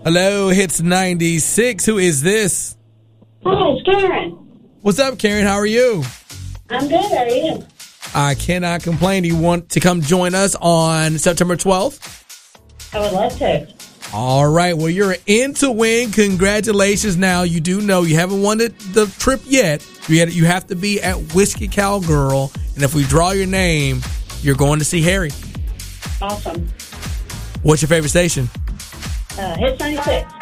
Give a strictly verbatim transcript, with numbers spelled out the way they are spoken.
Hello, Hits ninety-six. Who is this? Hi, it's Karen. What's up, Karen? How are you? I'm good. How are you? I cannot complain. Do you want to come join us on September twelfth? I would love to. All right. Well, you're in to win. Congratulations. Now, you do know you haven't won the, the trip yet. You, had, you have to be at Whiskey Cowgirl. And if we draw your name, you're going to see Harry. Awesome. What's your favorite station? Uh, Hits ninety-six.